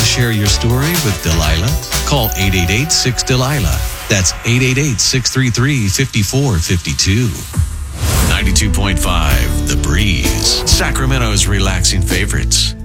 share your story with Delilah? Call 888-6-DELILAH. That's 888-633-5452. 92.5 The Breeze, Sacramento's relaxing favorites.